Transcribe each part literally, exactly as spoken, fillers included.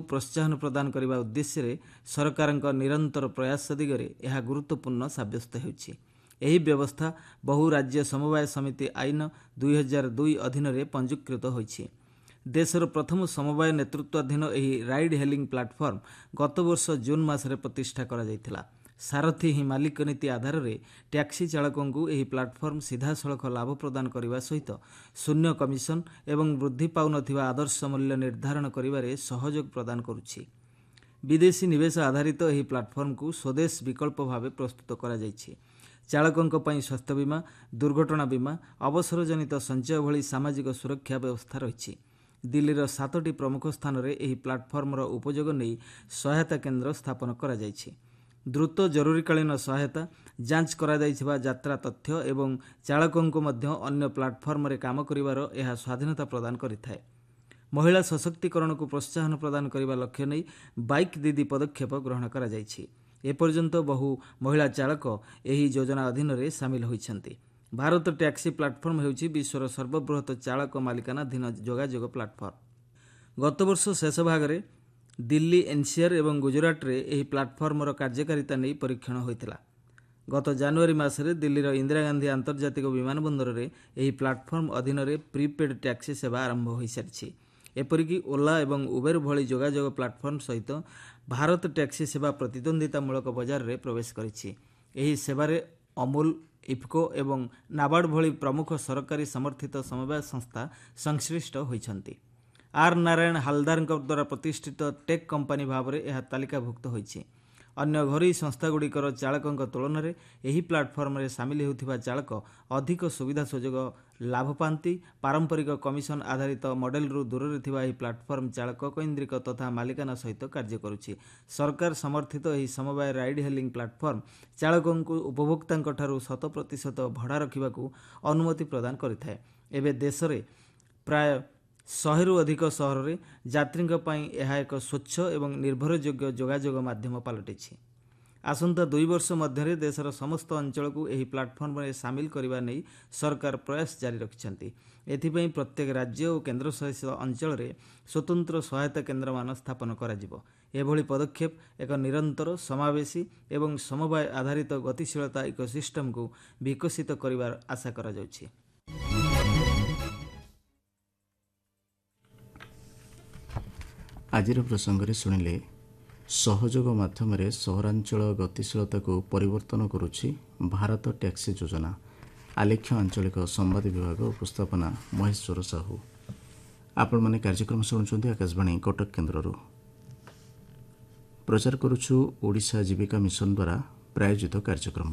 प्रोत्साहन प्रदान करने उद्देश्य सरकार निरंतर प्रयास दिगरे यह गुरुत्वपूर्ण सब्यस्त होछि। एही व्यवस्था बहु राज्य समवाय समिति आईन दुई हजार दुई अधीन पंजीकृत होइछि। देशर प्रथम समवाय नेतृत्वाधीन एही राइड हेलिंग प्लाटफर्म गत वर्ष जून मासरे प्रतिष्ठा करा जायथिला। सारथी ही मालिक नीति आधार में टैक्सी चालकों को यह प्लाटफर्म सीधा सड़क लाभ प्रदान करने सहित शून्य कमिशन एवं वृद्धि पाउनथिबा आदर्श मूल्य निर्धारण करिबारे सहयोग प्रदान करुछि। विदेशी निवेश आधारित यह प्लाटफर्म को स्वदेश विकल्प भाव प्रस्तुत करा जायछि। चालकों पई स्वास्थ्य बीमा, दुर्घटना बीमा, अवसरजनित संचय भली सामाजिक सुरक्षा व्यवस्था रही। दिल्लीर सातटी प्रमुख स्थान में यह प्लाटफर्मर उपयोग नहीं सहायता केन्द्र स्थापन करा जायछि। द्रुत जरूरीकालीन सहायता, जांच करा जायथिबा यात्रा तथ्य एवं चालकों को मध्य अन्य प्लाटफर्म रे काम करिवार यह स्वाधीनता प्रदान करिथाय। महिला सशक्तिकरण को प्रोत्साहन प्रदान करने लक्ष्य नहीं बाइक दीदी पदक्षेप ग्रहण करा जायछि। एपर्यंत बहु महिला चालक यही योजना अधीन रे सामिल होइछन्ति। भारत टैक्सी प्लाटफर्म हेउछि विश्वर सर्वबृहत चालक मालिकानाधीन जोगाजोग प्लाटफर्म। गत वर्ष शेष भागरे दिल्ली, एनसीआर एवं गुजरात रे एही प्लाटफर्मर कार्यकारिता नहीं परीक्षण होइतिला। गत जनवरी मासरे दिल्लीर इंदिरा गांधी आंतर्जातिक विमानबंदर रे एही प्लाटफर्म अधीन रे प्रीपेड टैक्सी सेवा आरंभ हो सारी। एपरिकी ओला एवं उबेर भली जोगाजोग प्लाटफर्म सहित भारत टैक्सी सेवा प्रतिद्वंदितामूलक बजार रे प्रवेश करिछि। एही सेवारे अमूल, इफ्को एवं नाबार्ड भली प्रमुख सरकारी समर्थित समवाय संस्था संश्लिष्ट होइछन्ति। आर नारायण हालदार द्वारा प्रतिष्ठित टेक कंपनी भाव में यह तालिकाभुक्त होइछि। अन्य घरोई संस्थागुड़िकर चालकों तुलन में यही प्लाटफर्म में सामिल होउथिबा चालक अधिक सुविधा सुजोग लाभ पाती। पारंपरिक कमिशन आधारित मॉडल रु दूर रे थिबा एही प्लाटफर्म चालक केन्द्रिक तथा मालिकाना सहित कार्य करुछि। सरकार समर्थित एही समवाय राइड हेलिंग प्लाटफर्म चालकों को उपभोक्तांक ठारू शत प्रतिशत भड़ा रखिबाकू अनुमति प्रदान करिथाय। एबे देश में प्राय शहेरु अधिक सहर में यात्रीों पर यह एक स्वच्छ एवं निर्भरयोग्य जोगाजोग माध्यम पलटिछि। आसंता दुई वर्ष मध्य देशर समस्त अंचल को यह प्लाटफर्म में सामिल करने नहीं सरकार प्रयास जारी रखिछन्ति। एथिपई प्रत्येक राज्य और केन्द्रशासित अंचल में स्वतंत्र सहायता केन्द्र मान स्थापन कराजिबो। एभली पदक्षेप एक निरंतर समावेशी एवं समवाय आधारित गतिशीलता इकोसिस्टम को विकसित करिवार आशा करा जाउछि। आजिर प्रसंग में शुणिले सहयोग माध्यम सहरांचल गतिशीलता को परिवर्तन करुछि भारत टैक्सी योजना। आलेख्य आंचलिक संवाद विभाग उपस्थापना महेश्वर साहू। आपण माने कार्यक्रम शुणुछन्ति आकाशवाणी कटक केन्द्रରୁ। प्रचार करुछु ओडिशा जीविका मिशन द्वारा प्रायोजित कार्यक्रम।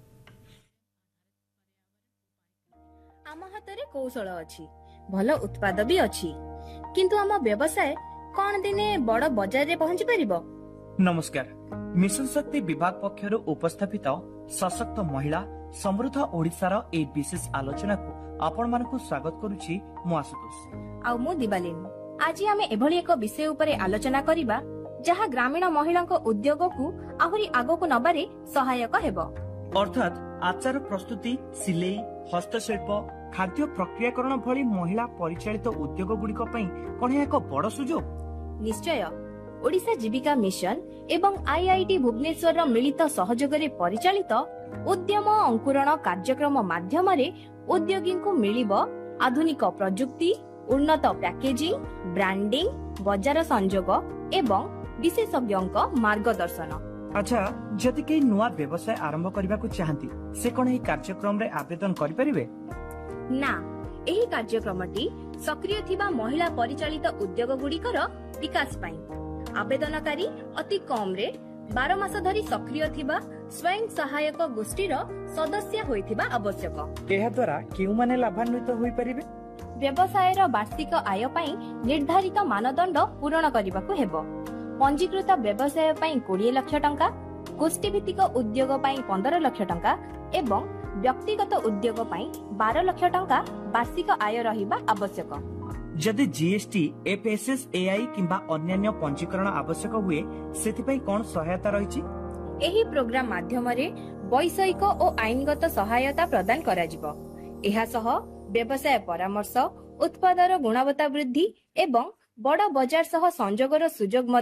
आम हातरे कौशल अछि, भल उत्पाद भी अछि, किंतु आम व्यवसाय कौन दिने बड़ बजार रे पहुंची परिबो। नमस्कार, मिशन शक्ति विभाग पक्षर उपस्थापित सशक्त महिला समृद्ध ओडिशार ए विशेष आलोचना को आपण मानकु स्वागत करूछि। मु आशुतोष आ मु दिवालिन। आज आमे एभली एक विषय उपरे आलोचना करिबा जहा ग्रामीण महिलांको उद्योग को आहुरी आगो को नबारे सहायक हेबो। अर्थात आचार प्रस्तुति, सिलाई, हस्तशिल्प, खाद्य प्रक्रियाकरण भली महिला परिचालित उद्योग गुड़िक पई कोन एक बड़ सुजोग। निश्चय ओडिशा जीविका मिशन एवं आईआईटी भुवनेश्वर मिलित सहयोग रे परिचालित उद्यम अंकुरण कार्यक्रम माध्यम रे उद्योगी को मिलिबो आधुनिक प्रजुक्ति, उन्नत पैकेजिंग, ब्रांडिंग, बाजार संजोग एवं विशेषज्ञों मार्गदर्शन। अच्छा, जदि के नुआ व्यवसाय आरंभ करबा को चाहंती से कोन एही कार्यक्रम रे आवेदन करि परिबे ना। एही कार्यक्रमटी सक्रिय थिबा महिला परिचालित उद्योग गुड़िकर विकास पाई आवेदनकारी अति कम रे बारह मास धरी सक्रिय थिबा स्वयं सहायक गोष्ठीर सदस्य होइथिबा आवश्यक। एहा द्वारा केउ माने लाभान्वित होई परिबे। व्यवसायर वार्षिक आय पाई निर्धारित मानदंड पूरण करबाकू हेबो। पंजीकृत व्यवसाय पाई बीस लाख टंका, गोष्ठी भित्तिक उद्योग पाई पंद्रह लाख टंका एवं व्यक्तिगत उद्योग पाई बारह लाख टंका वार्षिक आय रहिबा आवश्यक। जदि जीएसटी, एफएसएसएआई किंबा अन्यान्य पंजीकरण आवश्यक हुए सेथिपई कोन सहायता रहिछि। एही प्रोग्राम माध्यम रे वैषयिक और आईनगत सहायता प्रदान करा जिवो। एहा सह व्यवसाय परामर्श, उत्पादर गुणवत्ता वृद्धि एवं बड़ बजार सह संजोगर सुजोग